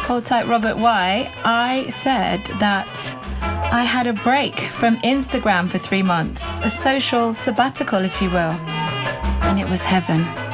Hold Tight Robert Why, I said that I had a break from Instagram for 3 months, a social sabbatical, if you will, and it was heaven.